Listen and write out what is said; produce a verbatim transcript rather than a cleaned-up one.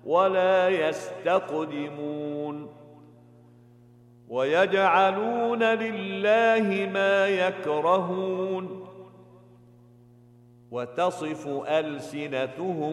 ولا يستقدمون ويجعلون لله ما يكرهون وتصف ألسنتهم